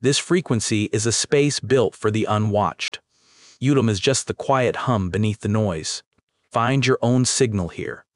This frequency is a space built for the unwatched. Udom is just the quiet hum beneath the noise. Find your own signal here.